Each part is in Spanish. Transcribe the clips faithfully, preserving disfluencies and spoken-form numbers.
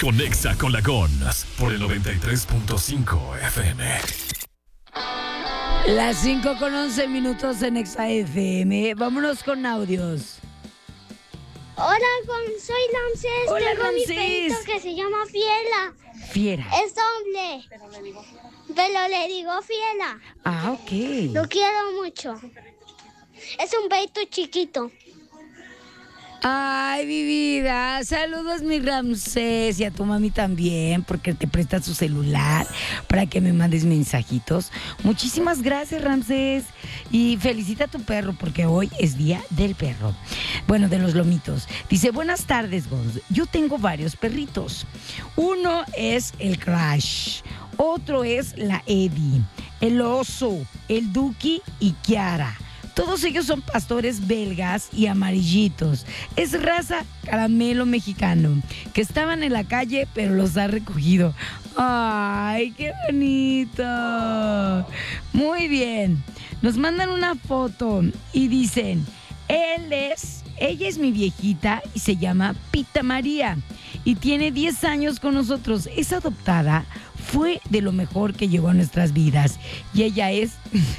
Conexa con la Gons por el noventa y tres punto cinco F M. Las cinco con once minutos en Exa F M. Vámonos con audios. Hola, Gon, soy Ramsés. Hola, Tengo Ramsés. mi perrito que se llama Fiela. Fiera. Es doble. Pero le digo, Pero le digo Fiela. Ah, ok. Lo quiero mucho. Es un perrito chiquito. Ay, mi vida. Saludos, mi Ramsés. Y a tu mami también, porque te presta su celular para que me mandes mensajitos. Muchísimas gracias, Ramsés. Y felicita a tu perro, porque hoy es Día del Perro. Bueno, de los lomitos. Dice, buenas tardes, Gonz. Yo tengo varios perritos. Uno es el Crash. Otro es la Eddie. El Oso, el Duki y Kiara. Todos ellos son pastores belgas y amarillitos. Es raza caramelo mexicano, que estaban en la calle, pero los ha recogido. ¡Ay, qué bonito! Muy bien. Nos mandan una foto y dicen, él es, ella es mi viejita y se llama Pita María y tiene diez años con nosotros. Es adoptada, fue de lo mejor que llegó a nuestras vidas. Y ella es...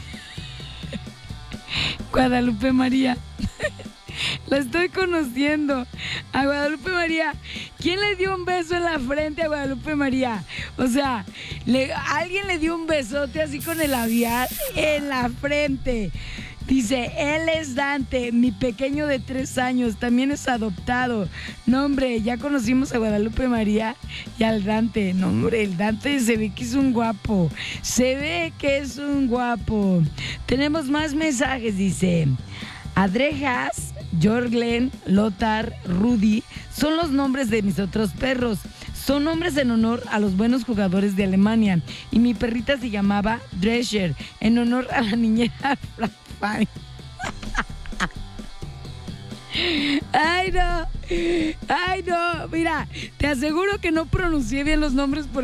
Guadalupe María. La estoy conociendo. A Guadalupe María. ¿Quién le dio un beso en la frente a Guadalupe María? O sea, le, alguien le dio un besote así con el labial en la frente. Dice, él es Dante, mi pequeño de tres años, también es adoptado. No, hombre, ya conocimos a Guadalupe María y al Dante. No, hombre, el Dante se ve que es un guapo. Se ve que es un guapo. Tenemos más mensajes, dice. Adrejas, Jorglen, Lothar, Rudy son los nombres de mis otros perros. Son nombres en honor a los buenos jugadores de Alemania. Y mi perrita se llamaba Drescher, en honor a la niñera Frank. Ay, no. Ay, no. Mira, te aseguro que no pronuncié bien los nombres porque